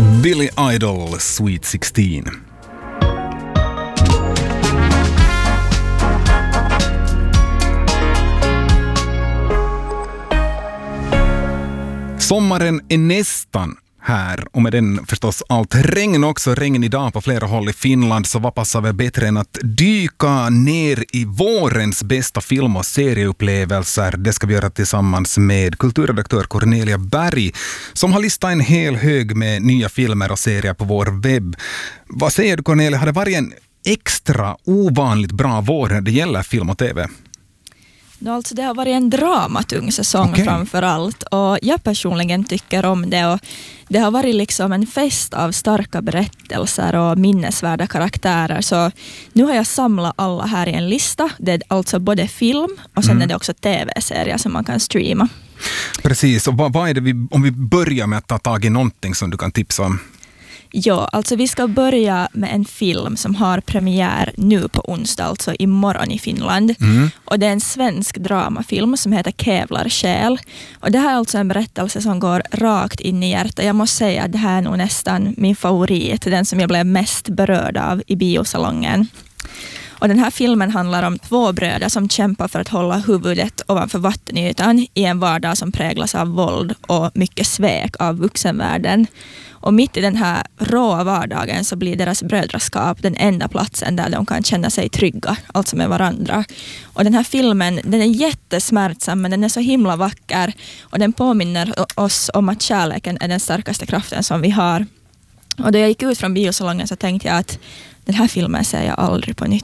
Billy Idol, Sweet 16. Sommaren är nästan här och med den förstås allt regn också. Regn idag på flera håll i Finland, så vad passar väl bättre än att dyka ner i vårens bästa film- och serieupplevelser. Det ska vi göra tillsammans med kulturredaktör Cornelia Berg som har listat en hel hög med nya filmer och serier på vår webb. Vad säger du, Cornelia, har det varit en extra ovanligt bra vår när det gäller film och tv? Alltså det har varit en dramatung säsong framför allt, och jag personligen tycker om det, och det har varit liksom en fest av starka berättelser och minnesvärda karaktärer, så nu har jag samlat alla här i en lista. Det är alltså både film och sen är det också tv-serier som man kan streama. Precis, och vad är det om vi börjar med att ta tag i någonting som du kan tipsa om? Ja, alltså vi ska börja med en film som har premiär nu på onsdag, alltså imorgon i Finland. Och det är en svensk dramafilm som heter Kävlar själ. Och det här är alltså en berättelse som går rakt in i hjärtat. Jag måste säga att det här är nog nästan min favorit, den som jag blev mest berörd av i biosalongen. Och den här filmen handlar om två bröder som kämpar för att hålla huvudet ovanför vattenytan i en vardag som präglas av våld och mycket svek av vuxenvärlden. Och mitt i den här råa vardagen så blir deras brödraskap den enda platsen där de kan känna sig trygga, alltså med varandra. Och den här filmen, den är jättesmärtsam, men den är så himla vacker. Och den påminner oss om att kärleken är den starkaste kraften som vi har. Och då jag gick ut från biosalongen så tänkte jag att den här filmen ser jag aldrig på nytt.